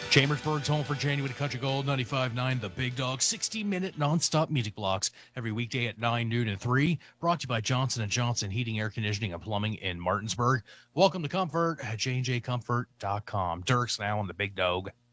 Chambersburg's home for January Country Gold 95.9 The Big Dog. 60-minute nonstop music blocks every weekday at 9, noon, and 3. Brought to you by Johnson & Johnson Heating, Air Conditioning, and Plumbing in Martinsburg. Welcome to Comfort at jjcomfort.com. Dirk's now on The Big Dog.